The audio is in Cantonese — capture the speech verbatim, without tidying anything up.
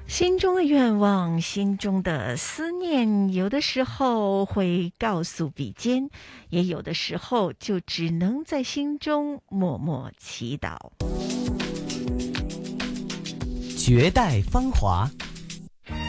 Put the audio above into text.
心中的愿望，心中的思念，有的时候会告诉笔尖，也有的时候就只能在心中默默祈祷。 绝代芳华，